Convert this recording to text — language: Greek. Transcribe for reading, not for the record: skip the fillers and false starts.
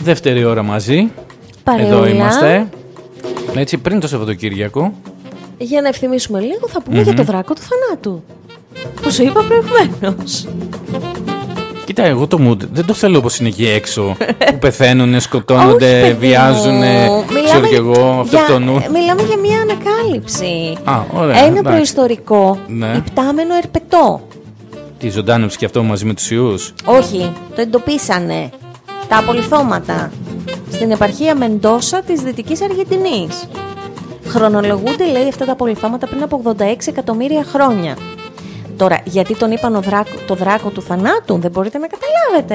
Δεύτερη ώρα μαζί. Παρεούλα. Εδώ είμαστε. Έτσι, πριν το Σαββατοκύριακο. Για να ευθυμίσουμε λίγο, θα πούμε για το δράκο του θανάτου. Που σου είπα προηγουμένως. Κοίτα, εγώ το mood δεν το θέλω όπως είναι εκεί έξω. Που πεθαίνουν, σκοτώνονται, βιάζουν. Ξέρω κι εγώ, αυτοκτονούν. Μιλάμε για μια ανακάλυψη. Ωραία, ένα προϊστορικό υπτάμενο ερπετό. Τη ζωντάνεψε και αυτό μαζί με τους ιούς. Όχι, το εντοπίσανε. Τα απολιθώματα. Στην επαρχία Μεντόσα της Δυτικής Αργεντινής. Χρονολογούνται, λέει, αυτά τα απολιθώματα πριν από 86 εκατομμύρια χρόνια. Τώρα, γιατί τον είπαν το δράκο του θανάτου, δεν μπορείτε να καταλάβετε.